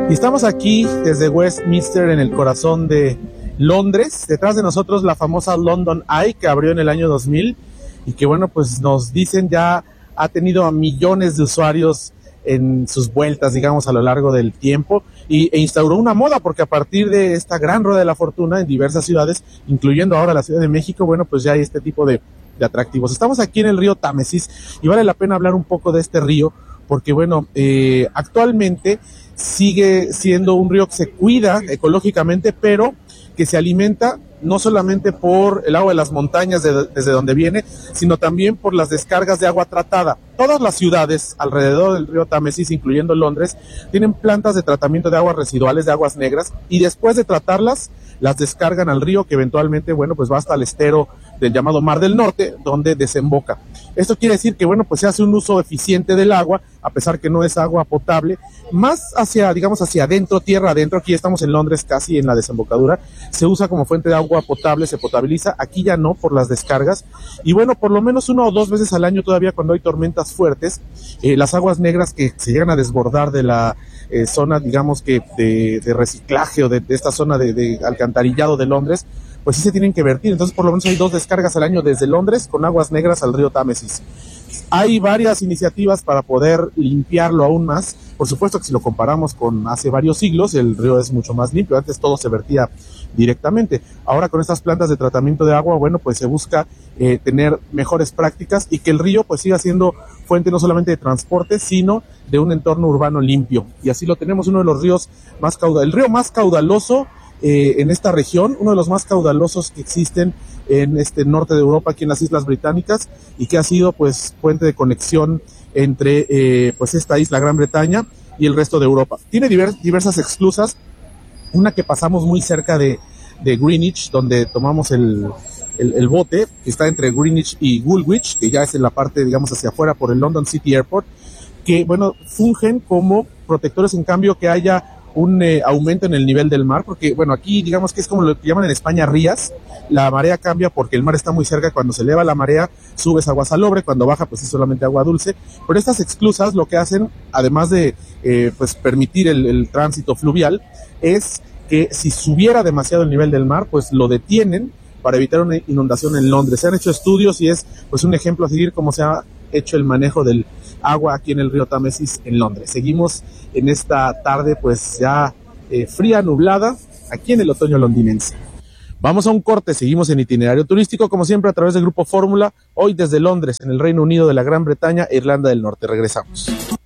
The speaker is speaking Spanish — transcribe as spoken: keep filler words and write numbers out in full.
Y estamos aquí desde Westminster, en el corazón de Londres. Detrás de nosotros la famosa London Eye, que abrió en el año dos mil y que, bueno, pues nos dicen ya ha tenido a millones de usuarios en sus vueltas, digamos, a lo largo del tiempo, y, e instauró una moda, porque a partir de esta gran rueda de la fortuna en diversas ciudades, incluyendo ahora la Ciudad de México, bueno, pues ya hay este tipo de, de atractivos. Estamos aquí en el río Támesis y vale la pena hablar un poco de este río, porque, bueno, eh, actualmente sigue siendo un río que se cuida ecológicamente, pero que se alimenta no solamente por el agua de las montañas de, desde donde viene, sino también por las descargas de agua tratada. Todas las ciudades alrededor del río Támesis, incluyendo Londres, tienen plantas de tratamiento de aguas residuales, de aguas negras, y después de tratarlas, las descargan al río, que eventualmente, bueno, pues va hasta el estero del llamado Mar del Norte, donde desemboca. Esto quiere decir que, bueno, pues se hace un uso eficiente del agua, a pesar que no es agua potable, más hacia, digamos, hacia adentro, tierra adentro. Aquí estamos en Londres, casi en la desembocadura, se usa como fuente de agua potable, se potabiliza. Aquí ya no, por las descargas, y bueno, por lo menos una o dos veces al año todavía, cuando hay tormentas fuertes, eh, las aguas negras que se llegan a desbordar de la eh, zona, digamos que de, de reciclaje, o de, de esta zona de, de alcantarillado de Londres, pues sí se tienen que vertir. Entonces por lo menos hay dos descargas al año desde Londres con aguas negras al río Támesis. Hay varias iniciativas para poder limpiarlo aún más. Por supuesto que si lo comparamos con hace varios siglos, el río es mucho más limpio. Antes todo se vertía directamente. Ahora, con estas plantas de tratamiento de agua, bueno, pues se busca eh, tener mejores prácticas y que el río pues siga siendo fuente no solamente de transporte, sino de un entorno urbano limpio. Y así lo tenemos, uno de los ríos más caudalosos, el río más caudaloso eh, en esta región, uno de los más caudalosos que existen en este norte de Europa, aquí en las Islas Británicas, y que ha sido pues fuente de conexión entre eh, pues esta isla, Gran Bretaña, y el resto de Europa. Tiene divers, diversas esclusas, una que pasamos muy cerca de, de Greenwich, donde tomamos el, el, el bote, que está entre Greenwich y Woolwich, que ya es en la parte, digamos, hacia afuera por el London City Airport, que, bueno, fungen como protectores en cambio que haya un eh, aumento en el nivel del mar, porque, bueno, aquí digamos que es como lo que llaman en España rías. La marea cambia porque el mar está muy cerca. Cuando se eleva la marea, subes agua salobre, cuando baja, pues es solamente agua dulce. Pero estas esclusas lo que hacen, además de eh, pues permitir el, el tránsito fluvial, es que si subiera demasiado el nivel del mar, pues lo detienen para evitar una inundación en Londres. Se han hecho estudios y es pues un ejemplo a seguir cómo se ha hecho el manejo del agua aquí en el río Támesis en Londres. Seguimos en esta tarde pues ya eh, fría, nublada, aquí en el otoño londinense. Vamos a un corte, seguimos en Itinerario Turístico, como siempre a través del Grupo Fórmula, hoy desde Londres, en el Reino Unido de la Gran Bretaña e Irlanda del Norte. Regresamos.